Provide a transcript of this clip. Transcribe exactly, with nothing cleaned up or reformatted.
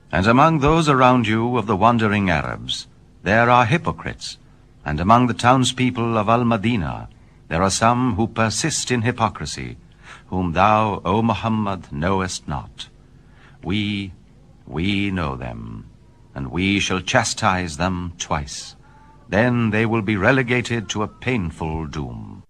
And among those around you of the wandering Arabs, there are hypocrites, and among the townspeople of Al-Madinah, there are some who persist in hypocrisy, whom thou, O Muhammad, knowest not. We, we know them, and we shall chastise them twice. Then they will be relegated to a painful doom.